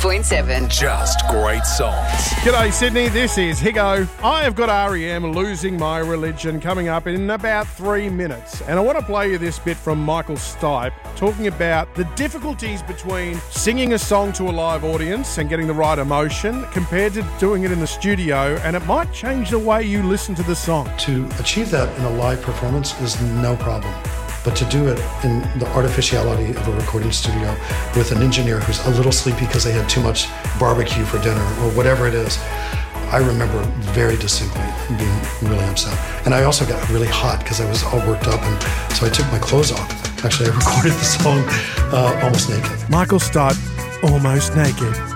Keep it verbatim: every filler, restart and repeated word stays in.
point seven. Just great songs. G'day, Sydney. This is Higo. I have got R E M, Losing My Religion, coming up in about three minutes. And I want to play you this bit from Michael Stipe talking about the difficulties between singing a song to a live audience and getting the right emotion compared to doing it in the studio. And it might change the way you listen to the song. To achieve that in a live performance is no problem. But to do it in the artificiality of a recording studio with an engineer who's a little sleepy because they had too much barbecue for dinner or whatever it is, I remember very distinctly being really upset. And I also got really hot because I was all worked up, and so I took my clothes off. Actually, I recorded the song uh, almost naked. Michael Stipe, Almost Naked.